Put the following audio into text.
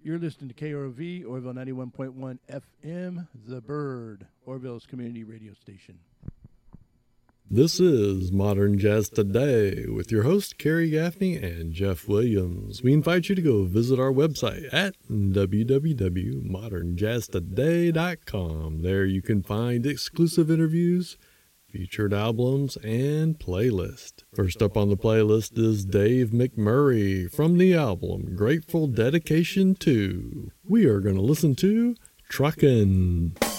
You're listening to KROV, Orville 91.1 FM, The Bird, Orville's community radio station. This is Modern Jazz Today with your hosts Kerry Gaffney and Jeff Williams. We invite you to go visit our website at www.modernjazztoday.com. There you can find exclusive interviews, featured albums, and playlist. First up on the playlist is Dave McMurray from the album Grateful Dedication 2. We are going to listen to Truckin'.